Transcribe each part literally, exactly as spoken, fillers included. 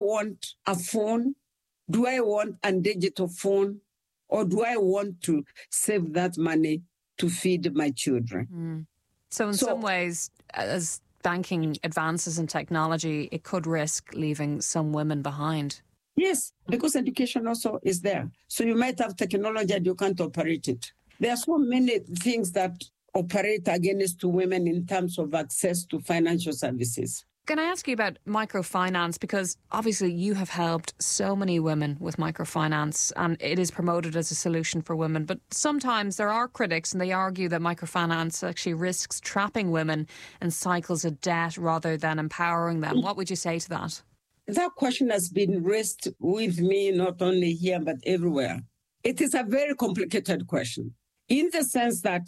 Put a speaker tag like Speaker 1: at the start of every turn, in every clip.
Speaker 1: want a phone? Do I want a digital phone? Or do I want to save that money to feed my children?
Speaker 2: Mm. So in
Speaker 1: So,
Speaker 2: some ways, as banking advances in technology, it could risk leaving some women behind.
Speaker 1: Yes, because education also is there. So you might have technology and you can't operate it. There are so many things that operate against women in terms of access to financial services.
Speaker 2: Can I ask you about microfinance? Because obviously you have helped so many women with microfinance and it is promoted as a solution for women. But sometimes there are critics and they argue that microfinance actually risks trapping women in cycles of debt rather than empowering them. What would you say to that?
Speaker 1: That question has been raised with me not only here but everywhere. It is a very complicated question in the sense that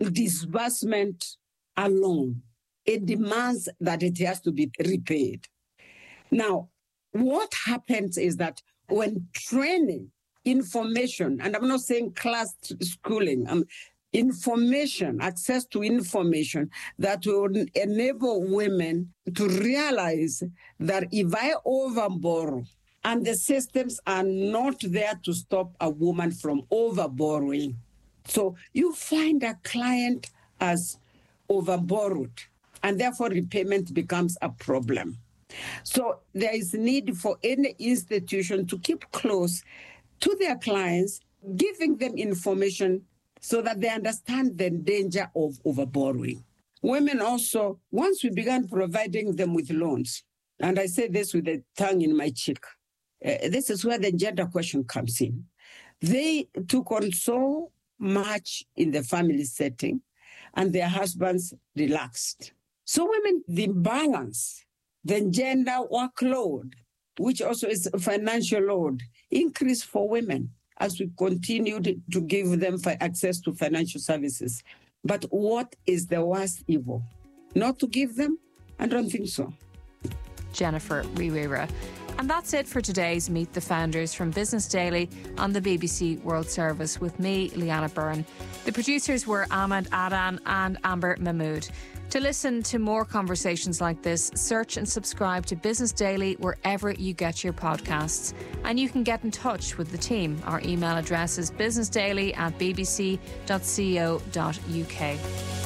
Speaker 1: disbursement alone, it demands that it has to be repaid. Now, what happens is that when training, information, and I'm not saying class schooling, um, information, access to information that will enable women to realize that if I overborrow, and the systems are not there to stop a woman from overborrowing. So you find a client as overborrowed, and therefore repayment becomes a problem. So there is need for any institution to keep close to their clients, giving them information so that they understand the danger of overborrowing. Women also, once we began providing them with loans, and I say this with a tongue in my cheek, uh, this is where the gender question comes in. They took on so much in the family setting, and their husbands relaxed. So women, the balance, the gender workload, which also is a financial load, increased for women as we continued to give them access to financial services. But what is the worst evil? Not to give them? I don't think so.
Speaker 2: Jennifer Wiwira. And that's it for today's Meet the Founders from Business Daily on the B B C World Service with me, Leanna Byrne. The producers were Ahmed Adan and Amber Mahmood. To listen to more conversations like this, search and subscribe to Business Daily wherever you get your podcasts. And you can get in touch with the team. Our email address is businessdaily at b b c dot co dot u k.